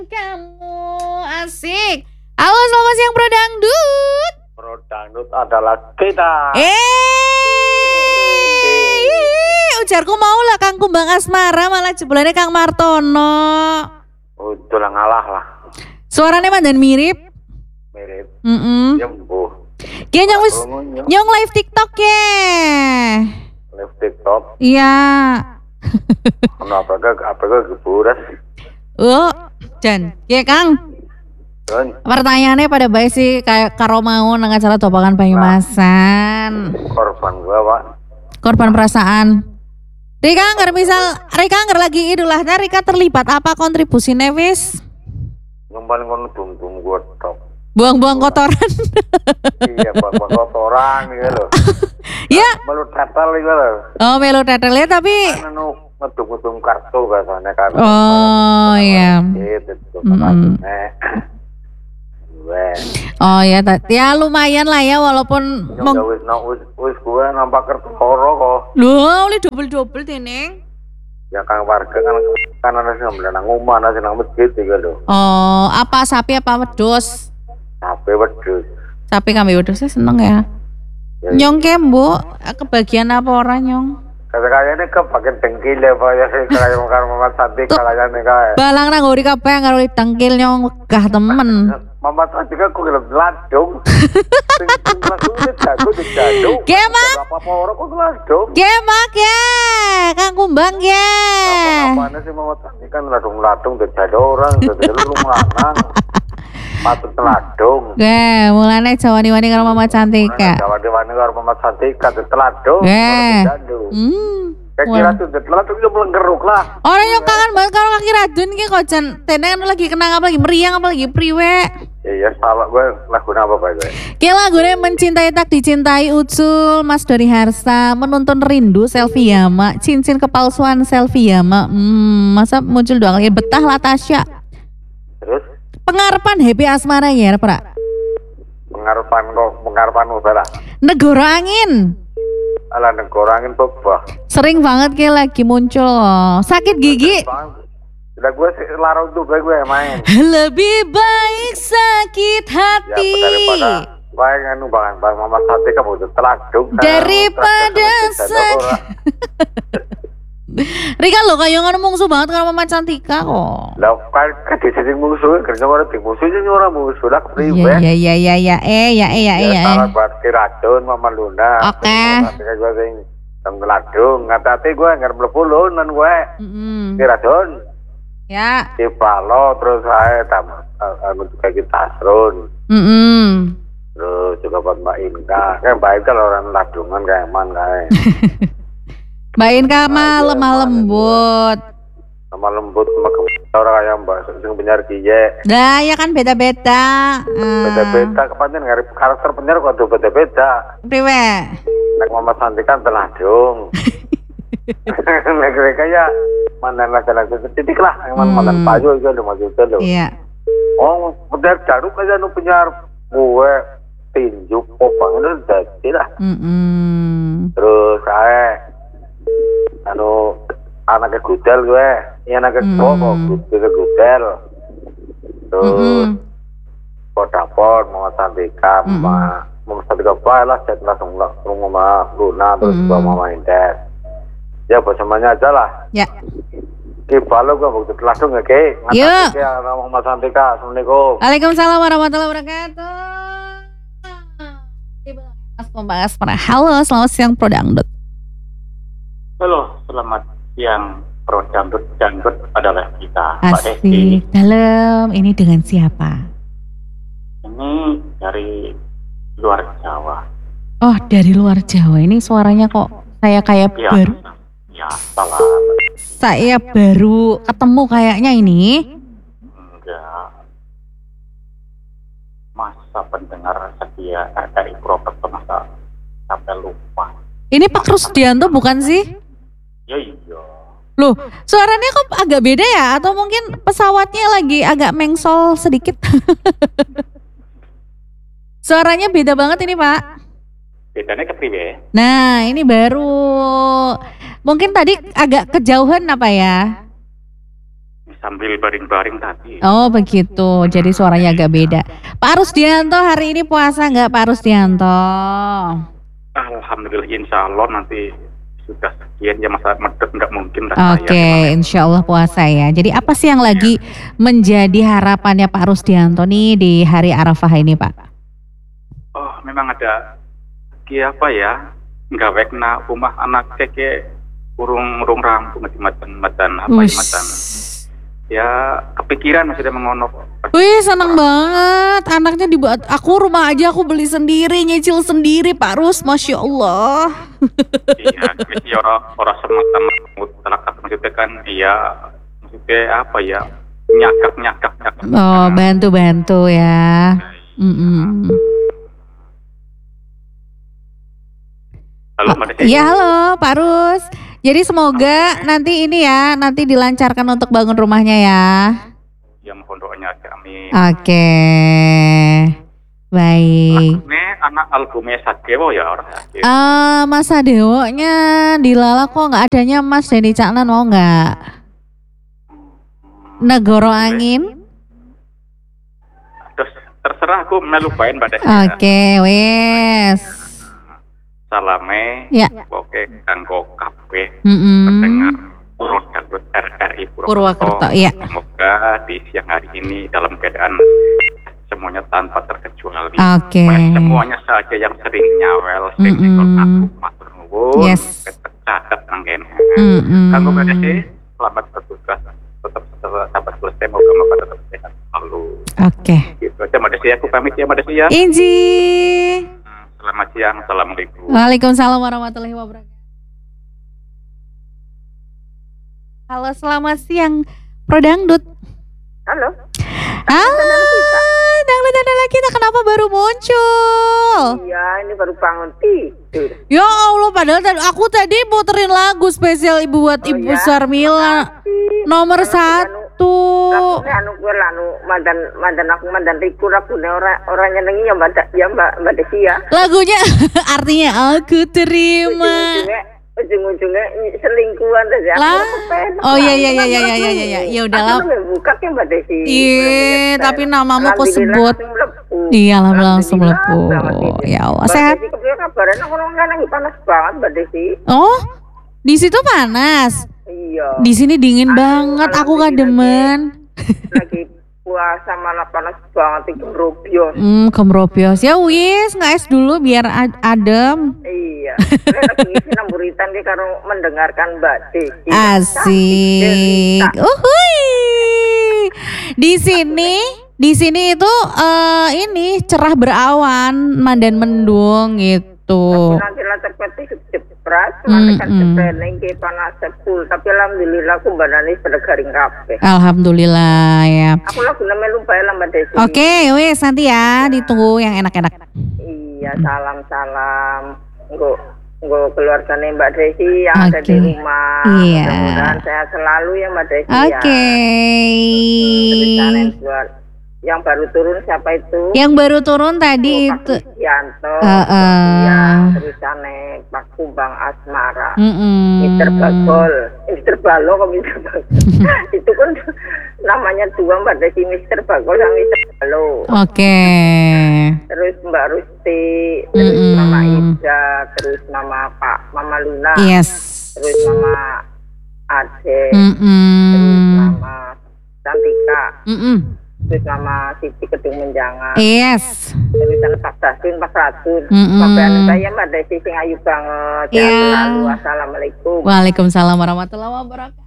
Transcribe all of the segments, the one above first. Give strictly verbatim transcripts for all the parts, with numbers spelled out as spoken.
Kamu asik. Halo, selamat siang Bro Dangdut. Bro Dangdut adalah kita. Eh, ujarku mau lah Kang Kumbang Asmara, malah jebulannya Kang Martono. Udah lah ngalah lah. Suaranya mandan mirip. Mirip. Mm -mm. Jembuh. Dia nyong wis nyong live TikTok ya. Live TikTok. Iya. Kenapa gak apa gak keburas? Oh, Jan, ya Kang. Dan Pertanyaannya pada baik sih kayak karo mau nang acara Tobakan Banyumasan. korban gua, Pak. Korban perasaan. Rika anggar misal Rika anggar lagi Idul Adha, Rika terlibat apa kontribusinya wis? Ngembali ngono dum-dum gua tok. Buang-buang kotoran. Iya, buang-buang kotoran gitu loh. Ya. Melu tetel gitu loh. Oh, melu tetelnya tapi Anu ngedum-ngedum kartu biasanya kan. Oh iya. Gitu, Mm. Oh ya, ya lumayan lah ya walaupun Yang gak wis no wis wis gue nampak kertas loro kok. Loh, oleh double-double teneng. Ya kan warga kan kan ana sing nang omah ana sing nang masjid iki lho. Oh, apa sapi apa wedhus? Sapi wedhus. Sapi kambing wedhus seneng ya. Ya, Nyong ke, Bu, kebagian apa orang nyong? kayaknya kepakai dengkil ya Pak ya kayak karo Mamat Sadik kayaknya kae. Balang nang ngori kabeh karo ditengkil nyong wegah temen. Mamat Sadik kok gelem ladung. Sing langsung jago dijaduk. Gemak. Apa ora kok ladung? Gemak ya, Kang Kumbang ya. Apa-apane sih Mamat Sadik kan ladung-ladung dijaduk orang dadi lu lanang. Patut teladung. Ge, mulane jawani-wani karo Mama Cantika. Jawani-wani karo Mamat Cantika teladung. Ge. Hmm. Kayak kira tuh teladung yo mlengkeruk lah. Orang yang kangen banget karo kaki radun ki kok jan teneng lagi kenang apa lagi meriang apa lagi priwe. Iya salah gue lagu apa Pak gue. Ki lagune mencintai tak dicintai Ucul, Mas Dori Harsa, menuntun rindu selfie Yama, cincin kepalsuan selfie Yama. Hmm, masa muncul dua kali betah lah Tasya. Terus Pengarepan Happy Asmara ya, Pra. pengarepan kok pengarepan ubara. Negara Angin. Ala negara angin bebah. Sering banget kayak lagi muncul. Sakit gigi. Udah gue sih larang tuh gue gue main. Lebih baik sakit Ya hati daripada baik anu bang bang Mamat Sadik kamu tuh teladung. daripada sakit. Rika lo kayak ngono mungsu banget karo Mama Cantika kok. Lah kan kan di sini musuh kerja orang di musuhnya orang musuh lah priwe. Iya iya iya iya eh ya eh ya eh ya. Salah buat kiradun Mama Luna. Oke. Ketika gue sing teladung ngatati gue nggak mlebu lunan gue. Mm-mm. Kiradun. Ya. Di Palo terus saya tam anu juga kita Tasrun. Mm-mm. Terus juga buat Mbak Inka. Kayak Mbak Inka orang ladungan kayak man kayak. Mbak Inka mah lemah lembut. Sama lembut sama orang kayak Mbak sing penyiar kiye. Lah ya kan beda-beda. Beda-beda kepanjen ngarep karakter penyiar kok tuh beda-beda. Priwe. Nek Mama Santi kan teladung. Nek mereka ya mana lagu-lagu titik lah, emang makan payu itu udah maju itu loh. Iya. Oh, udah jaruk aja nu penyiar gue tinju popang itu jadi lah. Mm-mm. Terus saya anu anaknya gudel gue, ini anaknya Mm. kok gudel gudel. Terus Mm-mm. kok dapur Mama Santika, Mama Mama Santika bae lah, saya langsung langsung Mama Luna terus Mm. juga Mama Indah. Ya bersamanya aja lah. Ya. Ki balo gue bukti langsung ya Ki. Yuk. Ya Mama Santika, Assalamualaikum. Waalaikumsalam warahmatullahi wabarakatuh. Mas Kumbang Asmara. Halo, selamat siang Pro Dangdut. Halo, selamat siang Pro Dangdut. Dangdut adalah kita, Mbak Desi. Asik. Dalam ini dengan siapa? Ini dari luar Jawa. Oh, dari luar Jawa. Ini suaranya kok saya kayak Ya, baru. ya salah. Saya baru ketemu kayaknya ini. Enggak. Masa pendengar setia eh, dari Purwokerto masa sampai lupa. Ini Pak Rusdianto bukan sih? Ya iya. Loh, suaranya kok agak beda ya? Atau mungkin pesawatnya lagi agak mengsol sedikit? Suaranya beda banget ini Pak. Bedanya kepriwe? Nah, ini baru. Mungkin tadi agak kejauhan apa ya? sambil baring-baring tadi. Oh begitu, jadi suaranya agak beda. Pak Rusdianto hari ini puasa nggak Pak Rusdianto? Alhamdulillah, insya Allah nanti sudah sekian ya, masa medet nggak mungkin Oke, lah saya. insya Allah puasa ya. Jadi apa sih yang lagi menjadi harapannya Pak Rusdianto nih di hari Arafah ini Pak? Oh, memang ada ki apa ya? Nggak wekna rumah anak keke urung urung rampung macam-macam apa ya macam. Ya kepikiran masih ada mengono. Wih seneng banget, anaknya dibuat. Aku rumah aja aku beli sendiri, nyicil sendiri Pak Rus, Masya Allah. Iya, mesti orang orang semata masyarakat maksudnya kan, iya maksudnya apa ya, nyakak nyakak nyakak. Oh bantu bantu ya. Mm-mm. Halo Mbak Desi. Iya halo Pak Rus. Jadi semoga nanti ini ya, nanti dilancarkan untuk bangun rumahnya ya. Ya mohon doanya aja, amin. Oke, baik. Ini anak albumnya Sadewo ya orang ya. Ah, Mas Sadewonya dilala kok nggak adanya Mas Denny Caknan mau nggak? Negoro Angin. Terus terserah aku melupain Mbak Desi. Oke, wes. Salame, Ya. oke, kanggo kabeh Mm-mm. pendengar produk R R I Purwokerto, ya. Semoga di siang hari ini dalam keadaan semuanya tanpa terkecuali. Oke. Semuanya saja yang sering nyawel, sering Mm-mm. ikut aku matur nuwun, Yes. kecatat nanggen. Mm-mm. Kanggo Mbak Desi, selamat bertugas, tetap sahabat selesai, moga-moga tetap sehat selalu. Oke. Gitu aja Mbak Desi, aku pamit ya Mbak Desi ya. Inji. Selamat siang, assalamualaikum. Waalaikumsalam warahmatullahi wabarakatuh. Halo, selamat siang, Pro Dangdut. Halo. Halo, Dangdut adalah kita, kenapa baru muncul? Iya, ini baru bangun tidur. Ya Allah, padahal tadi- aku tadi puterin lagu spesial ibu buat Oh Ibu ya? Sarmila. Makasih. Nomor Anu, satu. Lakune anu gue lanu mandan mandan aku mandan riku lakune ora ora nyenengi ya Mbak Da- ya Mbak Mbak Desi ya. Lagunya artinya aku terima. Ujung-ujungnya ujung-ujungnya selingkuhan aja. Aku Lah. kepengen. Oh iya iya iya iya iya iya iya. Ya udahlah. Aku belum buka ya Mbak Desi. Iya, tapi namamu kok Alhamdulillah sebut. langsung melebu. Iya, alhamdulillah langsung Alhamdulillah, melebu. banget ini. Ya Allah, Mbak sehat. Desi kepriye kabarnya aku kan lagi panas banget Mbak Desi. Oh, di situ panas. Iya. Di sini dingin Aduh, banget. Aku gak alhamdulillah, demen. Lagi puasa malah panas banget iki merobios. Hmm, kemropios. Ya wis, nggak es dulu biar ad- adem. Iya. Saya lagi ngisi namburitan ki karo mendengarkan Mbak Desi. Asik. Uhuy. Di sini, di sini itu eh, ini cerah berawan, mandan mendung gitu. Nanti lah cepet jebras, nanti kan Mm-mm. sebenarnya ki panas sepul. Tapi alhamdulillah aku badane pada garing kabeh. Alhamdulillah ya. Aku lagu namanya lupa ya lah Mbak Desi. Oke, wis nanti ya ditunggu yang enak-enak. Iya, salam-salam. Nggo nggo keluargane Mbak Desi yang ada Oke. di rumah. Iya. Mudah-mudahan sehat selalu ya Mbak Desi Oke. ya. Tulisannya buat yang baru turun siapa itu? Yang baru turun tadi Oh, itu. Pak Yanto, Heeh. ya, tulisannya Pak Kumbang Asmara, Mm-mm. Mister Bagol, eh, Mister Balo kok Mister Bagol, itu kan namanya dua Mbak Desi, Mister Bagol sama Mister Balo. Oke. Terus Mbak Rusti, terus Mm-mm. Mama Ida, terus Mama Pak, Mama Luna, Yes. terus Mama Ade, Mm. terus Mm-mm. Mama Cantika, Mm-mm. terus Mama Siti Kedung Menjangan. Yes. Tulisan Pak Dasun, Pak Rasun. Mm-mm. Sampai saya Mbak Desi sing ayu banget. Iya. Sehat selalu. Assalamualaikum. Waalaikumsalam warahmatullahi wabarakatuh.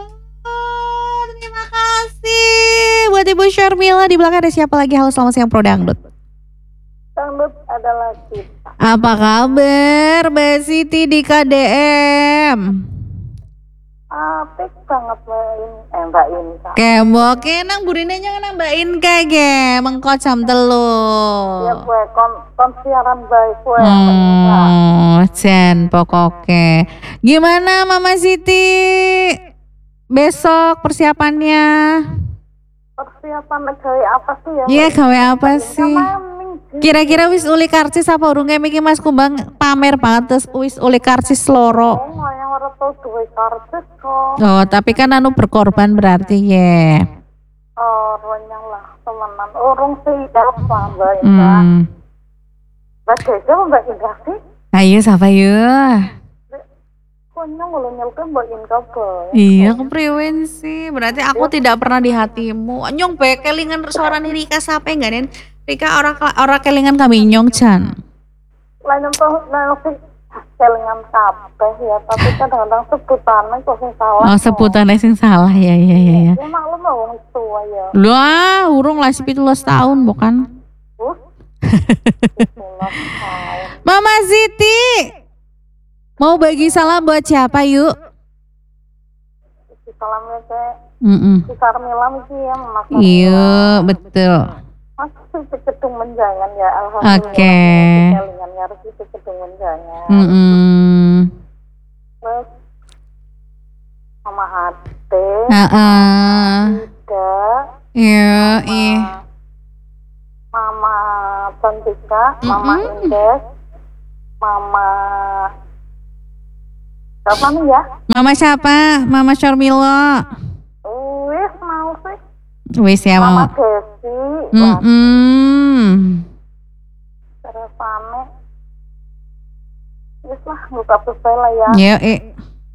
Terima kasih buat Ibu Syarmila. Di belakang ada siapa lagi? Halo, selamat siang Pro Dangdut. Dangdut adalah kita. Apa kabar Mbak Siti di K D M? Apik banget Mbak ini. Eh Mbak ini. Kembok nang burine nyang nang Mbak Inka ge mengko jam telu. Ya gue kon, kon siaran baik gue. Oh, Jen pokoke. Gimana Mama Siti? Besok persiapannya? Persiapan gawe apa sih ya? Iya, gawe apa sih? Kira-kira wis uli karcis apa urung kayak Miki Mas Kumbang pamer banget terus wis uli karcis loro. Yang orang tau duwe karcis kok. Oh, tapi kan anu berkorban berarti ya. Oh, renyang lah temenan. Urung sih apa Mbak Indah. Hmm. Mbak Desa Mbak Indah sih. Ayo siapa yuk? Konyang ulo nyelke Mbak Indah Boy. Iya, kepriwen sih. Berarti aku tidak pernah di hatimu. Nyong be kelingan suara nih Rika siapa enggak nen? Rika ora ora kelingan kami nyong Chan. Lain tuh lain sih kelingan kabeh ya, tapi kadang-kadang sebutannya kok sing salah. Oh, sebutannya sing salah ya ya ya ya. Ya maklum lah wong tua ya. Lu ah, urung lah sepuluh tahun bukan? Uh. Mama Siti. Mau bagi salam buat siapa yuk? Salamnya teh Mm-mm. si Carmila mesti ya Mas. Iya, betul. Mas si kedung menjangan ya alhamdulillah. Oke. Kelingan harus si kedung menjangan. Mm-mm. Terus Mama Ade, Heeh. Ida, Iya, ih. Mama Cantika, Mama Mm-mm. Indes, Mama siapa nih ya? Mama siapa? Mama Syarmila. Wih mau sih. Wis ya Mama mau. Desi, wah Mm-mm. Teresane. Wis lah buka selesai lah ya. Ya, eh.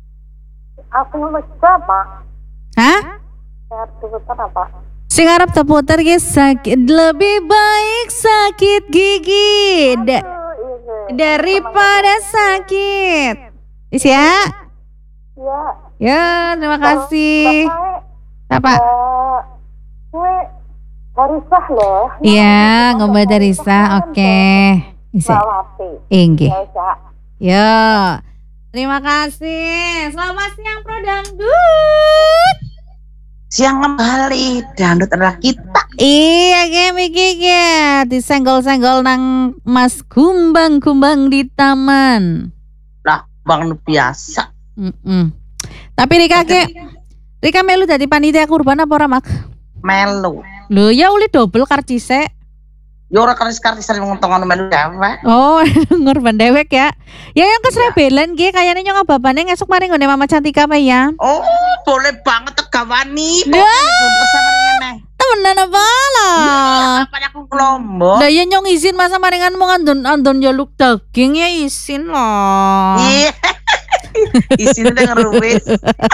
Aku nulis siapa? Hah? Saya sebutan apa? Sing arep terputar guys, sakit lebih baik sakit gigi da- Aduh, iya. daripada sakit. Is ya? Ya. Ya, terima kasih. Bapak, Apa? eh, gue Harisah loh. Iya, ngomong dari Sa. Oke. Bisa. Bawati. Inggih. Ya, ya. Ya. Terima kasih. Selamat siang Pro Dangdut. Siang kembali, dangdut adalah kita. Iya, game iki ya. Disenggol-senggol nang Mas kumbang-kumbang di taman. Lah, bang nu biasa. Mm-mm. Tapi Rika ke Rika melu jadi panitia kurban apa ora mak? Melu. Lho ya uli double karcise. Yo ora karis-karis sering ngomong melu dewe. Oh, ngurban dewek ya. Ya yang kesrebelan ki kayaknya nyong babane ngesuk mari nggone Mama Cantika apa ya? Oh, boleh banget tegawani. Ya. Bersama dengan Temenan apa lah? apa aku kelompok. Lah ya nyong izin masa maringan mau andon andon jaluk daging ya izin loh. Iya. Isinya dengan ruwes.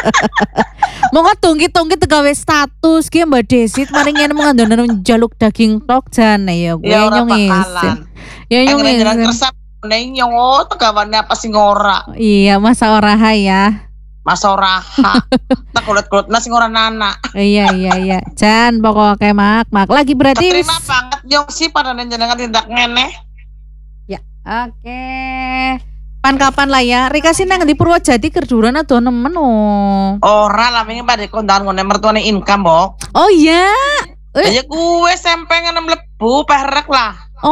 Mau tungki-tungki tegawe status ki Mbak Desit maringan mau andon jaluk daging tok jane ya gue Ya ora nyong izin. bakalan. Ya nyong Jangan izin. kersap neng nyong oh tegawani apa sing ora. Iya masa oraha ya. Mas ora hak. Tak kulit-kulit nasi ora nana. Iya iya iya. Jan pokoknya mak mak lagi berarti. Terima banget nyong sih pada nenjenengan tindak ngene. Ya oke. Pan kapan lah ya? Rika sih nang di Purwojati kerduran atau nemen oh. Ora lah wingi pada kondangan ngene mertuane income kok. Oh iya. Eh. Ya gue S M P enam lebu perek lah.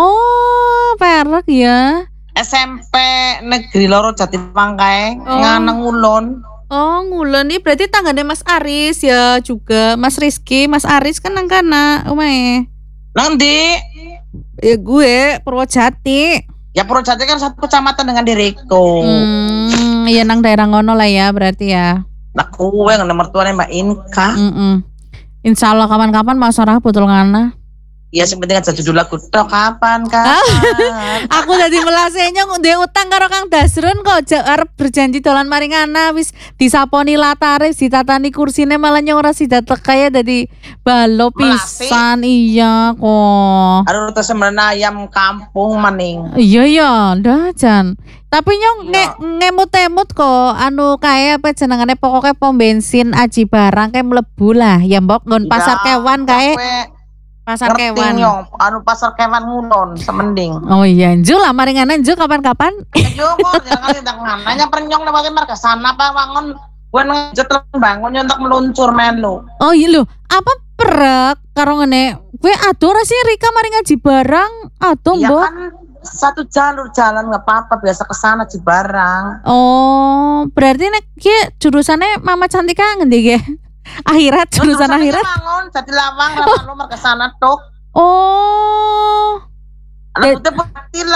Oh perak ya. S M P negeri loro Jatimangka kae Oh. nganeng ulun. Oh ngulon nih berarti tanggane Mas Aris ya juga Mas Rizky Mas Aris kan nang kana omae. Nang ndi? Ya gue Purwojati. Ya Purwojati kan satu kecamatan dengan diriku. Hmm, ya nang daerah ngono lah ya berarti ya. Nah gue ngene mertuane Mbak Inka. Mm-mm. Insya Allah kapan-kapan Mas Sarah betul ngana. Ya sepenting aja judul lagu tok kapan kapan. Aku dadi melasenya ndek utang karo Kang Dasrun kok ja- arep berjanji dolan maring ana wis disaponi latare ditatani kursine malah nyong ora sida teka ya dadi balo Melase. pisan iya kok. Aduh terus semena ayam kampung maning. Iya ya, ndah Jan. Tapi nyong Iya. nge- ngemut-emut kok anu kae apa jenengane pokoknya pom bensin aji barang kayak mlebu lah ya mbok nggon pasar Ya, kewan kae kowe pasar ngerti kewan. nyong, anu pasar kewan ngulon semending. Oh iya, Njul lah maringan Njul kapan-kapan. Yo kok jangan kali tak nanya pernyong lewatin marga sana apa wangun gue ngejet bangun untuk meluncur melu. Oh iya lho, apa perek karo ngene. Kowe ado ora sih Rika mari ngaji barang? Ado, Iya Mbok. kan satu jalur jalan nggak apa-apa biasa kesana Cibarang. Oh, berarti nek ki jurusannya Mama Cantika ngendi ge? Akhirat, jurusan akhirat. Bangun jadi lawang lama lu marga sana tok. Oh. Anak putih putih lah.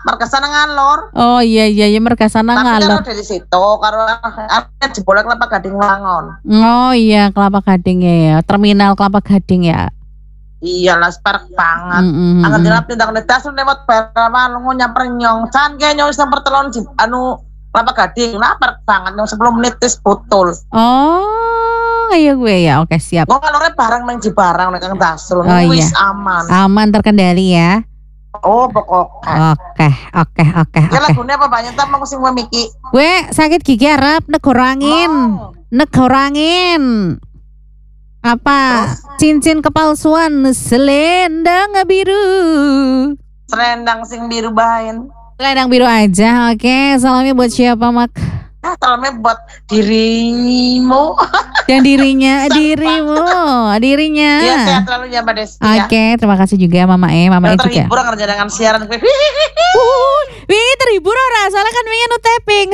Markasana ngalor. Oh iya iya iya Margasana Tapi ngalor. karo dari situ karo arep jebol Kelapa Gading Wangon. Oh iya Kelapa Gading ya, ya. Terminal Kelapa Gading ya. Iya lah spark banget. Mm-mm. Angkat dilap tindak netas lewat Barawa lungo nyamper nyong. Can kayak nyong samper telon anu Kelapa Gading. Nah spark banget nyong sepuluh menit wis betul. Oh iya gue ya. Oke siap. Gue ngalore barang nang Jibarang nek Kang Dasrul. Oh, Wis iya. aman. Aman terkendali ya. Oh pokoknya. Oke oke oke Ya oke. lagunya apa banyak tak mau sing gue miki. Gue sakit gigi harap negorangin. Oh. Negorangin. Apa? Cincin kepalsuan selendang biru. Selendang sing biru bain. Selendang biru aja. Oke, salamnya buat siapa, Mak? Ah, salamnya buat dirimu. Dan dirinya, dirimu, dirinya. Iya sehat selalu ya Mbak Desti ya. Oke, terima kasih juga Mama E, Mama E Kita juga. terhibur kerja dengan siaran gue. Uh, wingi terhibur ora, soalnya kan wingi nu tapping.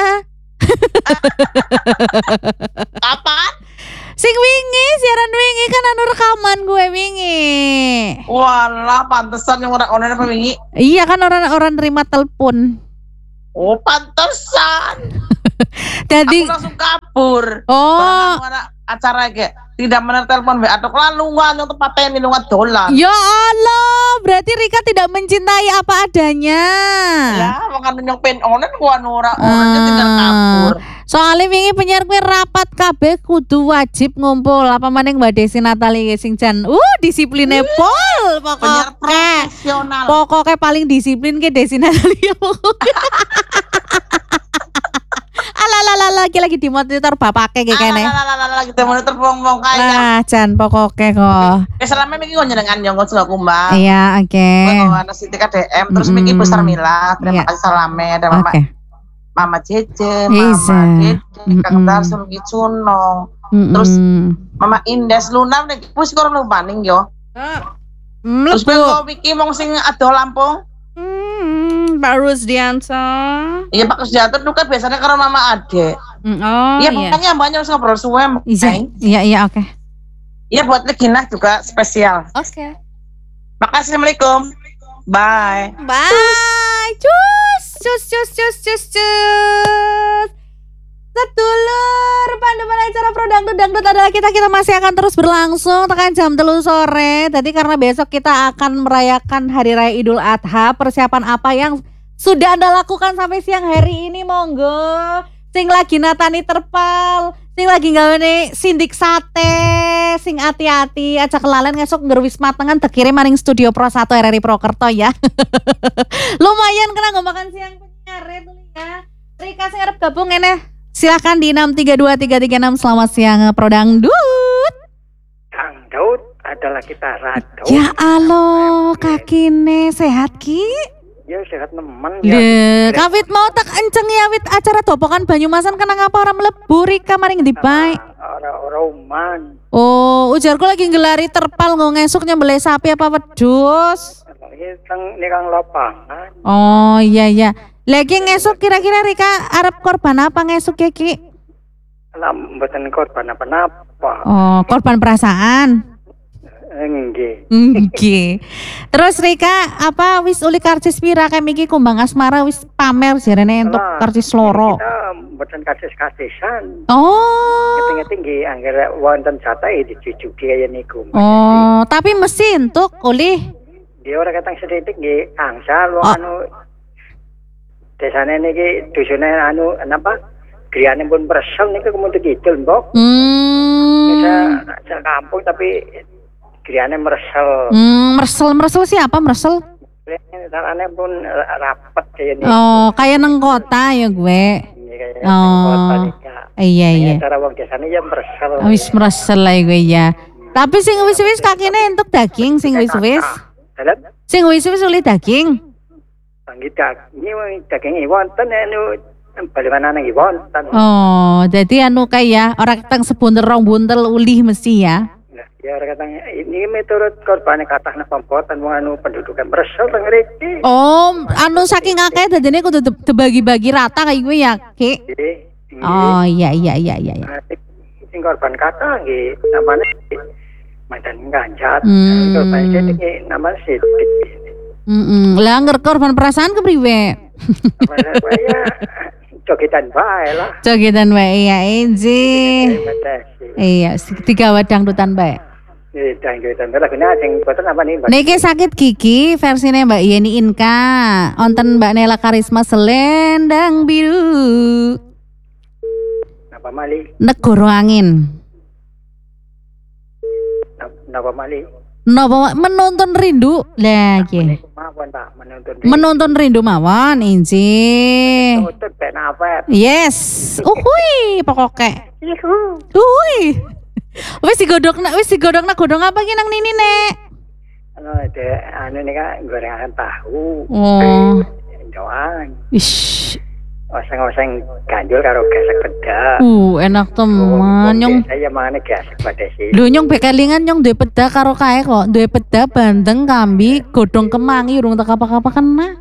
Kapan? Sing wingi, siaran wingi kan anu rekaman gue wingi. Walah, pantesan yang orang online apa wingi? Iya kan orang-orang nerima telepon. Oh, pantesan. Jadi Aku langsung kabur. oh, Barang ada acara kayak tidak menelepon W A atau laluan untuk pateni lunga dolan. ya Allah, berarti Rika tidak mencintai apa adanya. Ya, makan nyong pen online gua ora orang tinggal kabur. Soalnya wingi penyiar kuwi rapat kabeh kudu wajib ngumpul apa maning Mbak Desi Natali sing jan uh disipline pol Penyiar pokoknya. profesional. Pokoknya paling disiplin ke Desi Natali. Alalala lagi lagi di monitor bapake kayak kene. Alah, kita monitor bong-bong kaya. Lah jan pokoknya kok. Wis selama miki njenengan nyong selaku Mbak. Iya, oke. Kowe ana Siti K D M terus miki Mm-mm. besar Mila. Terima Iya. kasih salame ada Mama Oke. Mama Cece, Isa. Mama Dede, Kang Mm-mm. Darsul Kicunong, Mm-mm. Terus Mama Indes Luna nek wis karo lupaning yo. Mm, Terus kowe kok iki mong sing ado Lampung. Hmm, Pak Rusdianto. Iya Pak Kusdianto tuh kan biasanya karo Mama Ade. Mm, oh Iya iya. pokoknya banyak harus ngobrol suwe. Iya, iya, iya, oke. Iya buat Legina juga spesial. Oke. Makasih, Assalamualaikum. Bye. Bye. Cus, cus, cus, cus, cus, cus. Sedulur, pandeman acara Pro Dangdut Dangdut adalah kita kita masih akan terus berlangsung tekan jam telu sore. Tadi karena besok kita akan merayakan Hari Raya Idul Adha. Persiapan apa yang sudah Anda lakukan sampai siang hari ini? Monggo. Sing lagi natani terpal, sing lagi gawe sindik sate, sing hati-hati aja kelalen ngesuk ngerwis matengan terkirim maring studio Pro satu R R I Prokerto ya. Lumayan kena nggak makan siang penyiar itu ya. Rika sing arep gabung ini. Silahkan di enam tiga dua tiga tiga enam. Selamat siang Pro Dangdut. Dangdut adalah kita rado. Ya Allah, kakine sehat ki? Ya sehat nemen ya. Le, kawit mau tak enceng ya wit acara topokan Banyumasan kena ngapa orang mlebu Rika maring ndi bae. Orang-orang uman. Oh, ujarku lagi ngelari terpal nggo ngesuk nyembelih sapi apa wedhus. Ini teng ini kang lapangan. Oh, iya iya. Lagi ngesuk kira-kira Rika arep korban apa ngesuk ya Ki? Lah mboten korban apa-apa. Oh, korban perasaan. Nggih. Nggih. Terus Rika apa wis uli karcis pira kayak miki kumbang asmara wis pamer jarene entuk Lah, karcis loro. Kita mboten kasis-kasisan. Oh. Ngeting-ngeting nggih anggere wonten jatahe dijujuki kaya niku. Oh, tapi mesin entuk uli. Dia orang katang sedikit nggih angsal wong Oh. anu desane niki dusune anu napa? Griyane pun presel niki kemudian kidul mbok. Hmm. Bisa sa kampung tapi griyane meresel. Hmm, mersel mersel siapa mersel? Carane pun rapet kaya niku. Oh, kayak neng kota ya gue. Ini kayak Oh. Iya iya. Cara wong desane ya meresel. Wis mersel lah gue ya. Tapi sing wis-wis kakine entuk daging sing wis-wis. Dalam Sing wis-wis uli daging. panggit ini wong daging wonten anu bagaimana nang wonten. Oh, jadi anu kayak orang tang sebuntel rong buntel uli mesti ya. Nah, ya orang katanya ini menurut korban kata na pembuatan wong anu pendudukan meresel teng mriki. Oh, anu saking akeh dadine kudu di- dibagi-bagi rata kayak gue ya, Ki. Nggih. Oh, iya iya iya iya iya. Nah, sing korban kata nggih namanya mantan ganjat. Hmm. Korban iki namanya Sidik. Mm-mm. Lah ngger korban perasaan kepriwe? Ya jogetan bae lah. Jogetan wae ya Enji. Iya, tiga wadang dangdutan bae. Iya, dangdutan bae lagune sing boten apa nih, Mbak? Niki sakit gigi versinya Mbak Yeni Inka. Onten Mbak Nela Karisma Selendang Biru. Napa mali? Negoro Angin. Napa mali? Napa menonton rindu lah iki. Mawon Pak, menonton. Menonton rindu mawon Inci. Tutut ben apa? Yes. Uhui pokoke. Ihu. Uhui. Wis digodhogna, wis digodhogna godhong apa ki nang Nini, Nek? Anu de anu nika gorengan tahu. Oh. Doang. Ish. Oseng-oseng ganjul karo gesek pedak. Uh, enak teman. Nyong saya mangane gesek pada sih. lho nyong bekelingan nyong duwe peda karo kae kok. Duwe peda bandeng kambi godhong kemangi urung tak apa-apa kena.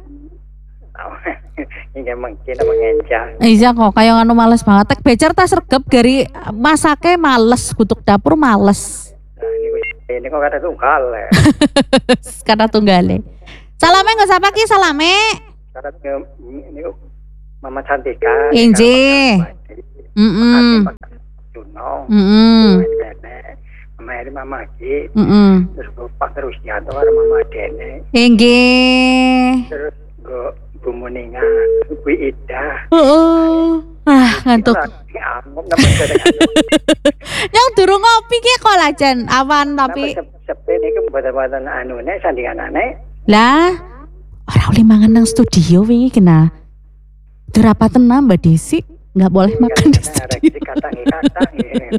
Ini mungkin mengencang. Iya kok kaya anu males banget. Tek becer tas regep gari masake males, kutuk dapur males. Nah, ini ini kok kata tunggal ya. Kata tunggale. Salame nggak sapa ki salame. Kata ini Mama Cantika. Inji. Mm-mm. Juno. Mm-mm. Mama Eri Mama Ki. Mm-mm. Terus Pak terus Yanto karo Mama Dene. Inggih. Terus go Bu Muninga, Bu Ida. Heeh. Ah, ngantuk. Amuk namanya. Yang durung ngopi ki kok lajan awan tapi. Sepe niki mboten-mboten anune sandinganane. Lah, ora oleh mangan nang studio wingi kena. Berapa tenang Mbak Desi? Nggak boleh makan di studio. Dikatang-katang.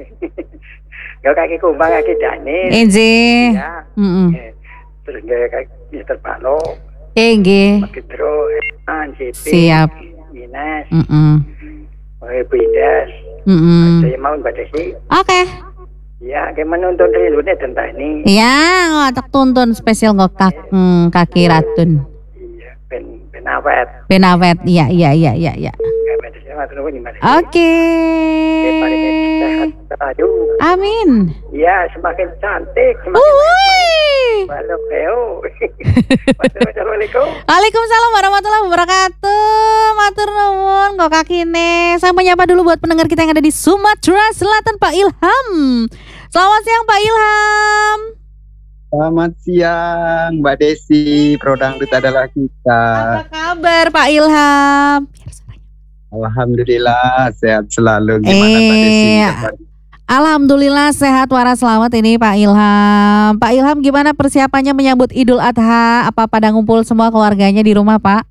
Gak kaki kumbang kaki Danis. Enje. Ya. Heeh. Terus gak kaki Mister Palo. Enggih. Pedro, Eman, Siap. Ines. Heeh. Bu Idas. Heeh. Saya mau Mbak Desi. Oke. Ya, kayak menonton rindunya tentang ini. Iya, ngotak tuntun spesial ngokak hmm, kaki ratun. Iya, ben ben awet. Benawet. Iya, iya, iya, iya, iya. Ya, Mbak Desi matur nuwun Mbak Desi. Oke. Oke, paling sehat selalu. Amin. Ya, semakin cantik, semakin Uhuy. Halo, Leo. Assalamualaikum. Waalaikumsalam warahmatullahi wabarakatuh. Matur nuwun kok kakine. Saya menyapa dulu buat pendengar kita yang ada di Sumatera Selatan Pak Ilham. Selamat siang Pak Ilham. Selamat siang Mbak Desi, Prodangdut adalah kita. Apa kabar Pak Ilham? Biar suaranya. Alhamdulillah sehat selalu. Gimana Mbak Desi? Eh, kabarnya? Alhamdulillah sehat waras selamat ini Pak Ilham. Pak Ilham gimana persiapannya menyambut Idul Adha? Apa pada ngumpul semua keluarganya di rumah Pak?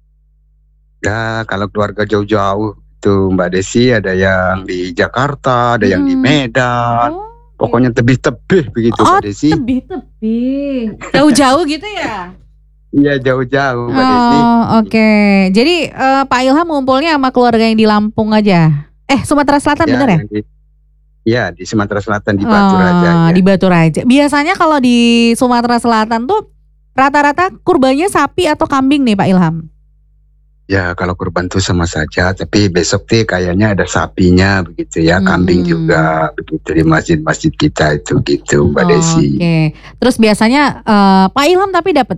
Ya kalau keluarga jauh-jauh itu Mbak Desi ada yang di Jakarta, ada yang di Hmm. Medan. Oh, Pokoknya tebih-tebih begitu oh Mbak Desi. tebih-tebih. Jauh-jauh gitu ya? Iya jauh-jauh Mbak Desi. Oh oke. Jadi eh, Pak Ilham ngumpulnya sama keluarga yang di Lampung aja? Eh Sumatera Selatan Ya, bener ya? yang di, ya di Sumatera Selatan di Batu Oh, Raja. Ya. Di Batu Raja. Biasanya kalau di Sumatera Selatan tuh rata-rata kurbannya sapi atau kambing nih Pak Ilham? Ya kalau kurban tuh sama saja, tapi besok tuh kayaknya ada sapinya begitu ya, kambing Hmm. juga begitu di masjid-masjid kita itu gitu Mbak Oh, Desi. Oke. Terus biasanya eh, Pak Ilham tapi dapat.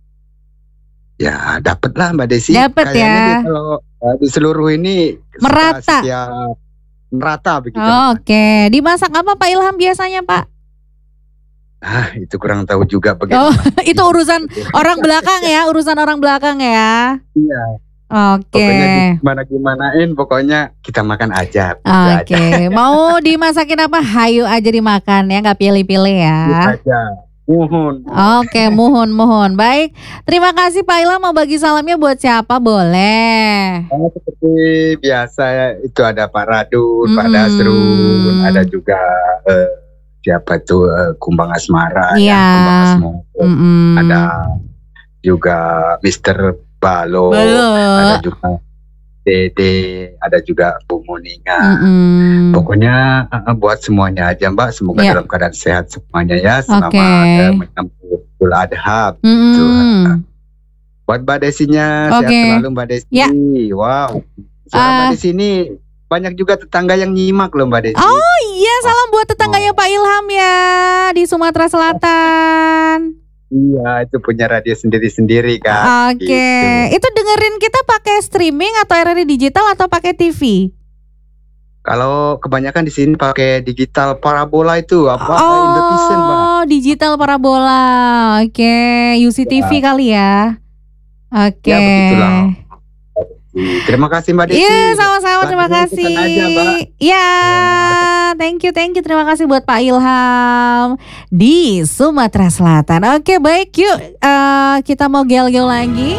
Ya dapat lah Mbak Desi. Dapet Kayaknya ya. di- kalau uh, di seluruh ini Merata. setiap merata begitu. Oh, Oke. Dimasak apa Pak Ilham biasanya Pak? Ah itu kurang tahu juga Oh, bagaimana. itu urusan orang belakang ya, urusan orang belakang ya. Iya. Oke. Pokoknya gimana gimanain, pokoknya kita makan aja. gitu Oke, aja. mau dimasakin apa? Hayu aja dimakan ya, nggak pilih-pilih ya. Gitu aja. Mohon. Oke, mohon mohon. Baik, terima kasih Pak Ilham. Mau bagi salamnya buat siapa? Boleh. Oh, seperti biasa itu ada Pak Radun, Pak Mm-mm. Dasrun, ada juga eh, siapa tuh eh, Kumbang Asmara, Iya. ya, Kumbang Asmara. Mm-mm. Ada juga Mister Balo, Balo. ada juga Dede, ada juga Bu Muninga. Mm-mm. Pokoknya eh, buat semuanya aja Mbak, semoga Iya. dalam keadaan sehat semuanya ya. Selamat Oke. eh, menyambut Idul Adha. Mm-mm. Buat Mbak Desinya, Oke. sehat selalu Mbak Desi. Ya. Wow, suara Ah. Mbak Desi ini banyak juga tetangga yang nyimak loh Mbak Desi. Oh iya, salam buat tetangganya Pak Ilham ya di Sumatera Selatan. Iya, itu punya radio sendiri-sendiri kan. Oke, Gitu. itu dengerin kita pakai streaming atau R R I digital atau pakai T V? Kalau kebanyakan di sini pakai digital parabola itu apa Indovision, Mbak. Oh, digital parabola. Oke, U C T V kali ya. Oke. Ya, begitulah. Terima kasih Mbak Desi. Iya, sama-sama, terima Bantuan kasih. kita aja, Mbak. Ya, thank you, thank you, terima kasih buat Pak Ilham di Sumatera Selatan. Oke, baik, yuk eh, kita mau gel-gel lagi.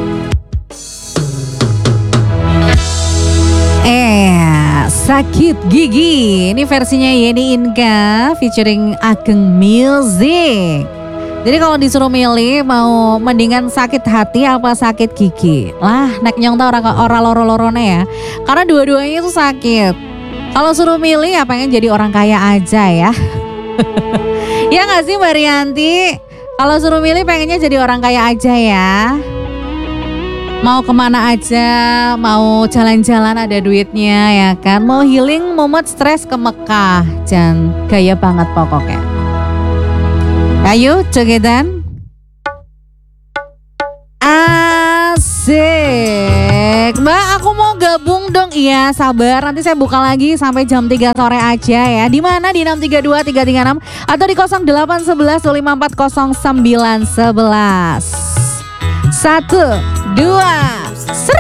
Eh, sakit gigi. Ini versinya Yeni Inka featuring Ageng Music. Jadi kalau disuruh milih mau mendingan sakit hati apa sakit gigi? Lah, nek nyong tau orang ora loro-lorone ya. Karena dua-duanya itu sakit. Kalau suruh milih ya pengen jadi orang kaya aja ya. Ya nggak sih Mbak Rianti? Kalau suruh milih pengennya jadi orang kaya aja ya. Mau kemana aja, mau jalan-jalan ada duitnya ya kan. Mau healing, mumet stres ke Mekah. Jan, gaya banget pokoknya. Ayo cegetan. Asik. Mbak, aku mau gabung dong. Iya, sabar. Nanti saya buka lagi sampai jam tiga sore aja ya. Di mana? Di enam tiga dua tiga tiga enam atau di nol delapan satu satu lima empat nol sembilan satu satu. Satu, dua,